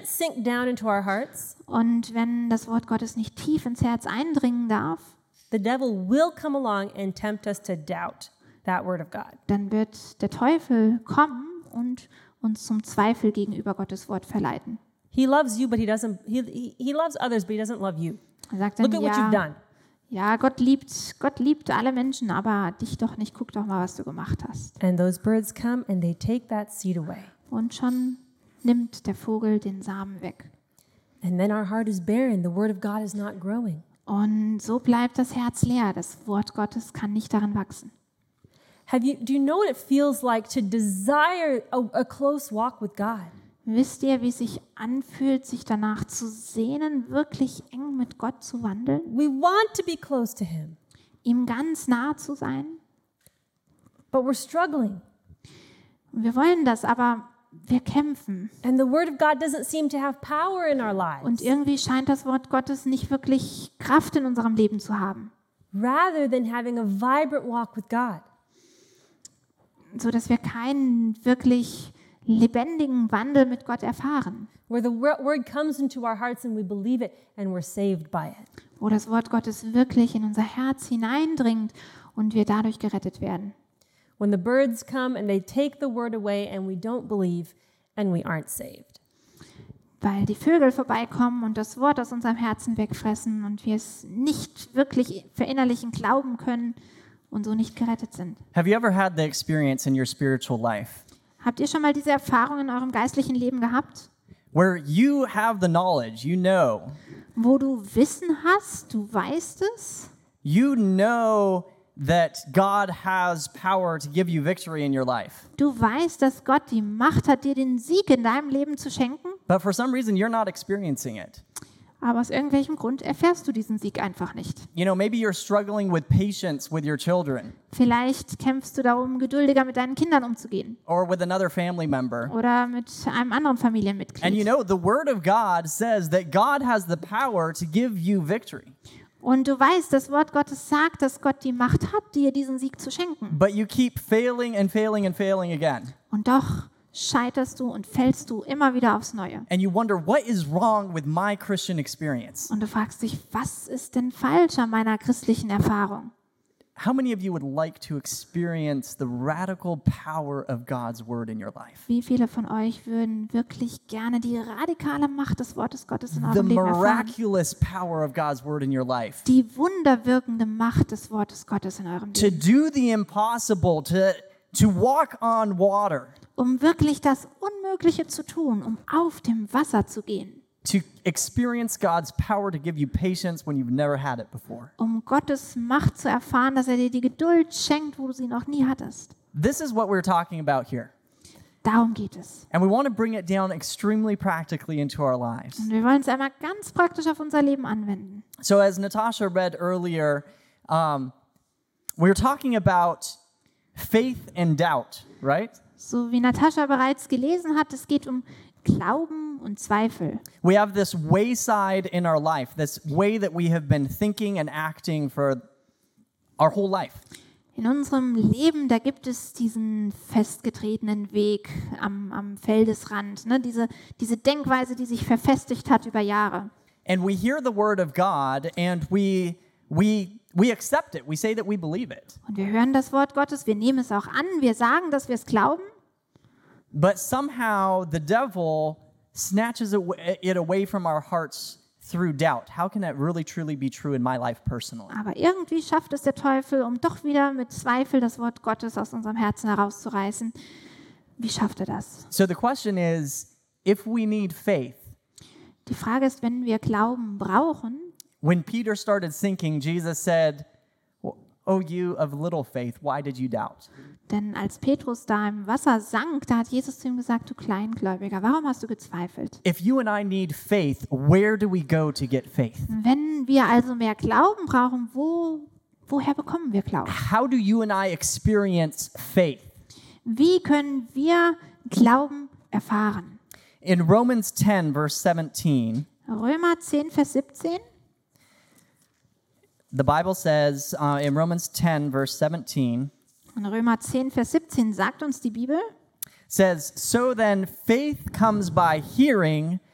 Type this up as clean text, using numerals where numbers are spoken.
can't sink down into our hearts, Und wenn das Wort Gottes nicht tief ins Herz eindringen darf, the devil will come along and tempt us to doubt that word of God. dann wird der Teufel kommen und uns zum Zweifel gegenüber Gottes Wort verleiten. He loves you, but he loves others, but he doesn't love you. Er sagt dann, Look at what you've done. ja, Gott liebt alle Menschen, aber dich doch nicht. Guck doch mal, was du gemacht hast. And those birds come and they take that seed away. Und schon nimmt der Vogel den Samen weg. And then our heart is barren. The word of God is not growing. Und so bleibt das Herz leer. Das Wort Gottes kann nicht darin wachsen. Do you know what it feels like to desire a close walk with God? Wisst ihr, wie es sich anfühlt, sich danach zu sehnen, wirklich eng mit Gott zu wandeln, We want to be close to him, ihm ganz nah zu sein? but we're struggling. Und wir wollen das, aber wir kämpfen. And the word of God doesn't seem to have power in our Und lives. irgendwie scheint das Wort Gottes nicht wirklich Kraft in unserem Leben zu haben, Rather than having a vibrant walk with God. so dass wir keinen wirklich lebendigen Wandel mit Gott erfahren, Where the word comes into our hearts and we believe it and we're saved by it. wo das Wort Gottes wirklich in unser Herz hineindringt und wir dadurch gerettet werden. When the birds come and they take the word away and we don't believe and we aren't saved. Weil die Vögel vorbeikommen und das Wort aus unserem Herzen wegfressen und wir es nicht wirklich verinnerlichen, glauben können und so nicht gerettet sind. Have you ever had the experience in your spiritual life Habt ihr schon mal diese Erfahrung in eurem geistlichen Leben gehabt, where you have the knowledge, you know Wissen hast, du weißt es, that God has power to give you victory in your life, du weißt, dass Gott die Macht hat, dir den Sieg in deinem Leben zu schenken, but for some reason you're not experiencing it? aber aus irgendwelchem Grund erfährst du diesen Sieg einfach nicht. You know, maybe you're struggling with patience with your children Vielleicht kämpfst du darum, geduldiger mit deinen Kindern umzugehen or with another family member. oder mit einem anderen And you Familienmitglied. know, the word of God says that God has the power to give you victory. Und du weißt, das Wort Gottes sagt, dass Gott die Macht hat, dir diesen Sieg zu schenken. But you keep failing and failing and failing again. Und doch scheiterst du und fällst du immer wieder aufs Neue. And you wonder, what is wrong with my Christian experience? Und du fragst dich, was ist denn falsch an meiner christlichen Erfahrung? How many of you would like to experience the radical power of God's word in your life? Wie viele von euch würden wirklich gerne die radikale Macht des Wortes Gottes in The eurem Leben erfahren? miraculous power of God's word in your life. Die wunderwirkende Macht des Wortes Gottes in eurem To Leben. do the impossible, to walk on water, Um wirklich das Unmögliche zu tun, um auf dem Wasser zu gehen. to experience God's power to give you patience when you've never had it before. Um Gottes Macht zu erfahren, dass er dir die Geduld schenkt, wo du sie noch nie hattest. This is what we're talking about here. Darum geht es. And we want to bring it down extremely practically into our lives. Und wir wollen es einmal ganz praktisch auf unser Leben anwenden. So as Natasha read earlier, we were talking about faith and doubt, right? So wie Natascha bereits gelesen hat, es geht um Glauben und Zweifel. We have this wayside in our life, this way that we have been thinking and acting for our whole life. In unserem Leben, da gibt es diesen festgetretenen Weg am Feldesrand, ne? Diese Denkweise, die sich verfestigt hat über Jahre. And we hear the word of God and we accept it. We say that we believe it. Und wir hören das Wort Gottes, wir nehmen es auch an, wir sagen, dass wir es glauben. But somehow the devil snatches it away from our hearts through doubt. How can that really truly be true in my life personally? Aber irgendwie schafft es der Teufel, um doch wieder mit Zweifel das Wort Gottes aus unserem Herzen herauszureißen. Wie schafft er das? So the question is, if we need faith, Die Frage ist, wenn wir Glauben brauchen, when Peter started sinking, Jesus said, "Oh, you of little faith, why did you doubt?" denn als Petrus da im Wasser sank, da hat Jesus zu ihm gesagt, du Kleingläubiger, warum hast du gezweifelt? If you and I need faith, where do we go to get faith? Wenn wir also mehr Glauben brauchen, woher bekommen wir Glauben? How do you and I experience faith? Wie können wir Glauben erfahren? In Romans 10, verse 17, Römer 10, Vers 17, the Bible says in Romans 10, verse 17, in Römer 10, Vers 17 sagt uns die Bibel, says, "So then faith comes by hearing,